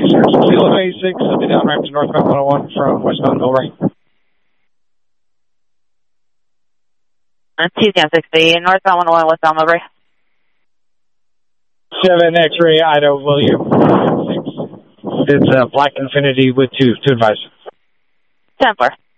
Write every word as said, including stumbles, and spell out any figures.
Kilo A six, I'll be down ramp to northbound one oh one from westbound Millbrae. T C M sixty, northbound one oh one, westbound Millbrae. seven X-ray, Idaho, William. six. It's uh, Black Infinity with two, to advise. ten four.